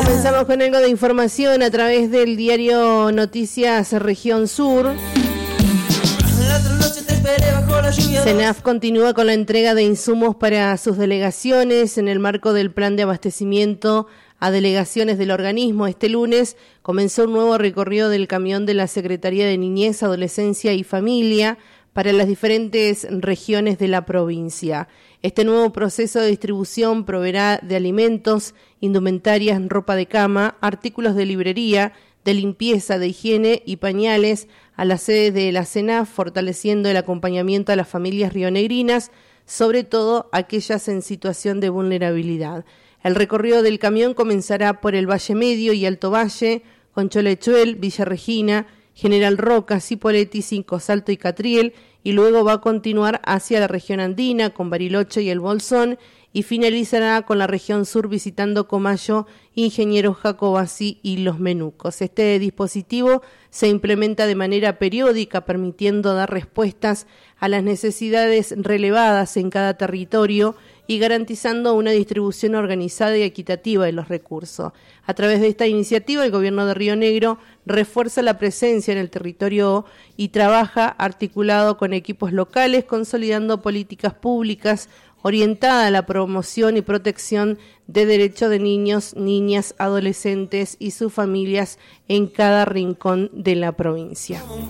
Comenzamos con algo de información a través del diario Noticias Región Sur. SENAF continúa con la entrega de insumos para sus delegaciones en el marco del plan de abastecimiento a delegaciones del organismo. Este lunes comenzó un nuevo recorrido del camión de la Secretaría de Niñez, Adolescencia y Familia para las diferentes regiones de la provincia. Este nuevo proceso de distribución proveerá de alimentos, indumentarias, ropa de cama, artículos de librería, de limpieza, de higiene y pañales a las sedes de la SENAF, fortaleciendo el acompañamiento a las familias rionegrinas, sobre todo aquellas en situación de vulnerabilidad. El recorrido del camión comenzará por el Valle Medio y Alto Valle, con Cholechuel, Villa Regina, General Roca, Cipolletti, Cinco Salto y Catriel, y luego va a continuar hacia la región andina con Bariloche y el Bolsón, y finalizará con la región sur visitando Comayo, Ingeniero Jacobací y Los Menucos. Este dispositivo se implementa de manera periódica, permitiendo dar respuestas a las necesidades relevadas en cada territorio y garantizando una distribución organizada y equitativa de los recursos. A través de esta iniciativa, el gobierno de Río Negro refuerza la presencia en el territorio y trabaja articulado con equipos locales, consolidando políticas públicas orientada a la promoción y protección de derechos de niños, niñas, adolescentes y sus familias en cada rincón de la provincia.